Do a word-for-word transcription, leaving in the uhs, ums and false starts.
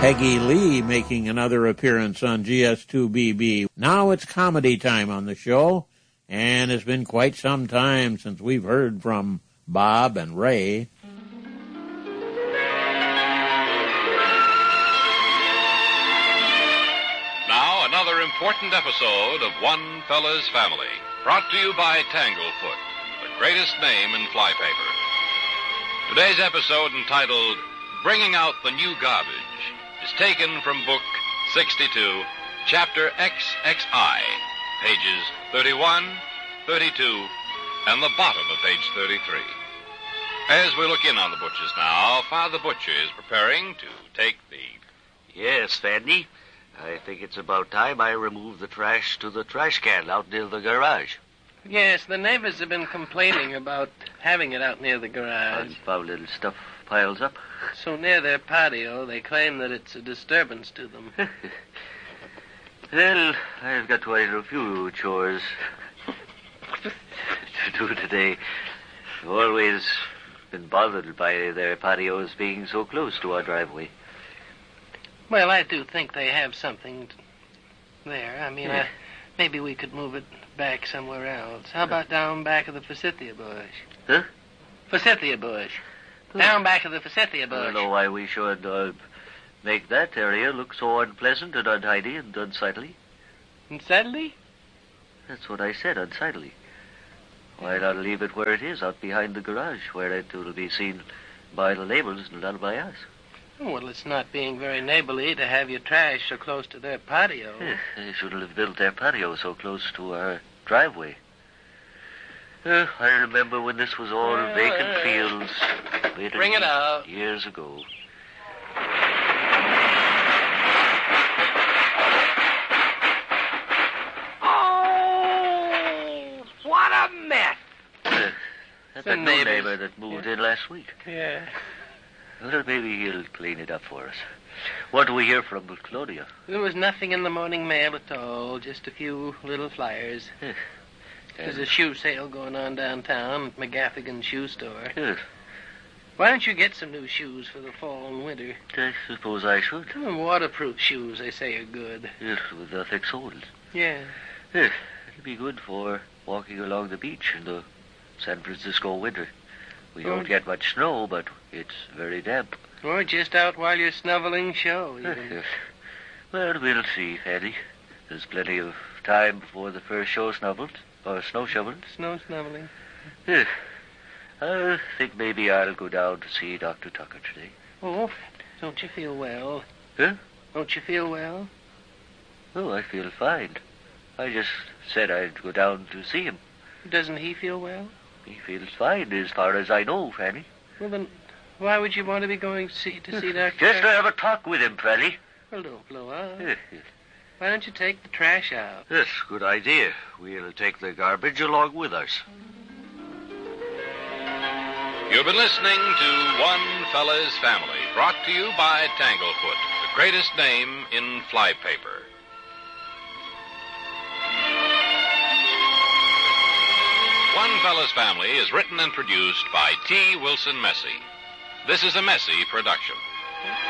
Peggy Lee making another appearance on G S two B B. Now it's comedy time on the show, and it's been quite some time since we've heard from Bob and Ray. Now another important episode of One Fella's Family, brought to you by Tanglefoot, the greatest name in flypaper. Today's episode, entitled Bringing Out the New Garbage, is taken from Book sixty-two, Chapter X X I, pages thirty-one, thirty-two, and the bottom of page thirty-three. As we look in on the butchers now, Father Butcher is preparing to take the... Yes, Fanny. I think it's about time I remove the trash to the trash can out near the garage. Yes, the neighbors have been complaining about having it out near the garage. Unfound little stuff piles up. So near their patio, they claim that it's a disturbance to them. Well, I've got quite a few chores to do today. I've always been bothered by their patios being so close to our driveway. Well, I do think they have something there. I mean, Yeah. I, maybe we could move it back somewhere else. How about down back of the forsythia bush? Huh? Forsythia bush. Down back of the forsythia I bush. don't know why we should uh, make that area look so unpleasant and untidy and unsightly. Unsightly? That's what I said, unsightly. Why not leave it where it is, out behind the garage, where it will be seen by the neighbors and not by us? Well, it's not being very neighborly to have your trash so close to their patio. Yeah, they shouldn't have built their patio so close to our driveway. Uh, I remember when this was all Uh, vacant fields. Way to Bring it be out. Years ago. Oh, what a mess. Uh, that's The a new neighbors. neighbor that moved in last week. Yeah. Well, maybe he'll clean it up for us. What do we hear from Claudia? There was nothing in the morning mail at all, just a few little flyers. Yes. There's a shoe sale going on downtown at McGaffigan's shoe store. Yes, Why don't you get some new shoes for the fall and winter? I suppose I should. Hmm, waterproof shoes, they say, are good. Yes, with the thick soles. Yeah. Yes, it'll be good for walking along the beach in the San Francisco winter. We Oh. don't get much snow, but it's very damp. Or just out while you're snuffling show, even. Yes. Well, we'll see, Fanny. There's plenty of time before the first show snuffled, or snow shoveled. Snow snuffling. Yes. I think maybe I'll go down to see Doctor Tucker today. Oh, don't you feel well? Huh? Don't you feel well? Oh, I feel fine. I just said I'd go down to see him. Doesn't he feel well? He feels fine as far as I know, Fanny. Well, then, why would you want to be going to see, to see Doctor Just to have a talk with him, Fanny. Well, don't blow up. Yes, yes. Why don't you take the trash out? Yes, good idea. We'll take the garbage along with us. You've been listening to One Fella's Family, brought to you by Tanglefoot, the greatest name in flypaper. One Fella's Family is written and produced by T. Wilson Messy. This is a Messy production.